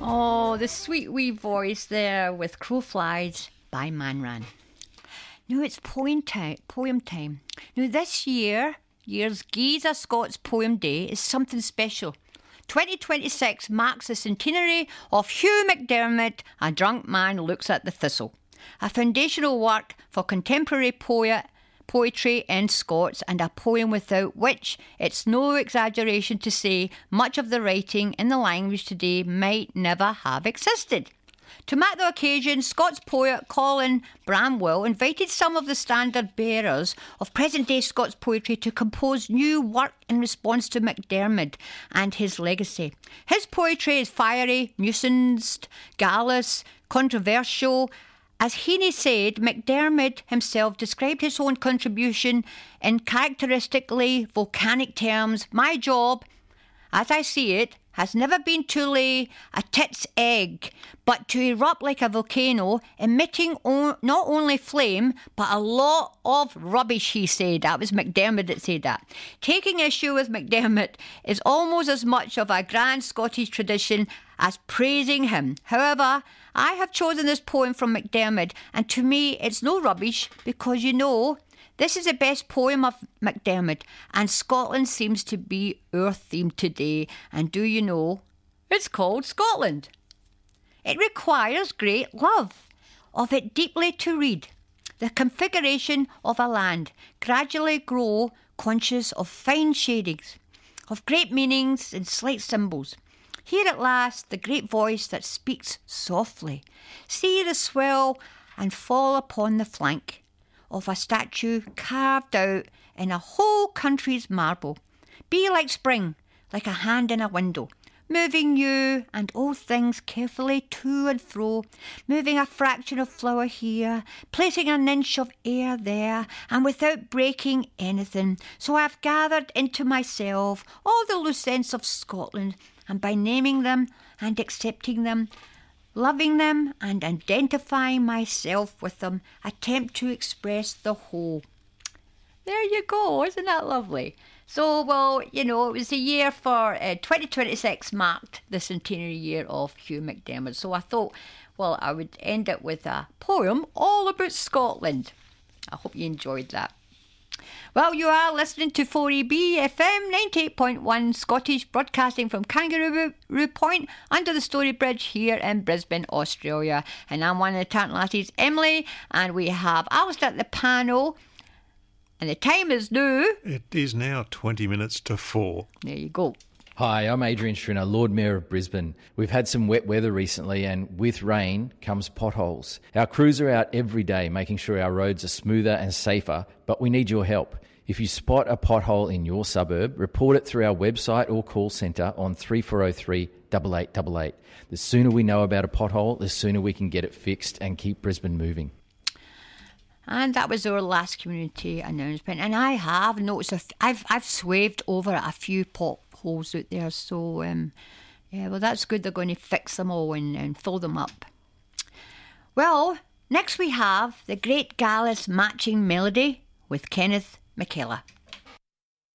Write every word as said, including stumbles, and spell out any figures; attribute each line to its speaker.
Speaker 1: Oh, the sweet wee voice there with Crow Flies by Manran. Now it's poem time. Poem time. Now this year, year's Giza Scots Poem Day is something special. twenty twenty-six marks the centenary of Hugh MacDiarmid, A Drunk Man Looks at the Thistle, a foundational work for contemporary poet, poetry in Scots, and a poem without which it's no exaggeration to say much of the writing in the language today might never have existed. To mark the occasion, Scots poet Colin Bramwell invited some of the standard bearers of present-day Scots poetry to compose new work in response to MacDiarmid and his legacy. His poetry is fiery, nuanced, gallus, controversial. As Heaney said, MacDiarmid himself described his own contribution in characteristically volcanic terms. My job, as I see it, has never been to lay a tit's egg, but to erupt like a volcano, emitting o- not only flame, but a lot of rubbish, he said. That was MacDiarmid that said that. Taking issue with MacDiarmid is almost as much of a grand Scottish tradition as praising him. However, I have chosen this poem from MacDiarmid, and to me it's no rubbish, because you know, this is the best poem of MacDiarmid, and Scotland seems to be our theme today. And do you know, it's called Scotland. It requires great love of it deeply to read. The configuration of a land, gradually grow conscious of fine shadings, of great meanings and slight symbols. Here at last the great voice that speaks softly. See the swell and fall upon the flank of a statue carved out in a whole country's marble. Be like spring, like a hand in a window, moving you and all things carefully to and fro, moving a fraction of flower here, placing an inch of air there, and without breaking anything. So I've gathered into myself all the loose ends of Scotland, and by naming them and accepting them, loving them and identifying myself with them, attempt to express the whole. There you go, isn't that lovely? So, well, you know, it was the year for uh, twenty twenty-six marked the centenary year of Hugh MacDiarmid. So I thought, well, I would end it with a poem all about Scotland. I hope you enjoyed that. Well, you are listening to four E B F M ninety-eight point one, Scottish, broadcasting from Kangaroo Point under the Story Bridge here in Brisbane, Australia. And I'm one of the Tartan Lassies, Emily, and we have Alistair at the panel. And the time is now...
Speaker 2: It is now twenty minutes to four.
Speaker 1: There you go.
Speaker 3: Hi, I'm Adrian Schrinner, Lord Mayor of Brisbane. We've had some wet weather recently, and with rain comes potholes. Our crews are out every day making sure our roads are smoother and safer, but we need your help. If you spot a pothole in your suburb, report it through our website or call centre on three four zero three, eight eight eight eight. The sooner we know about a pothole, the sooner we can get it fixed and keep Brisbane moving.
Speaker 1: And that was our last community announcement. And I have noticed, a f- I've I've swaved over a few potholes out there. So, um, yeah, well, that's good. They're going to fix them all and, and fill them up. Well, next we have the Great Gallus Matching Melody with Kenneth McKellar.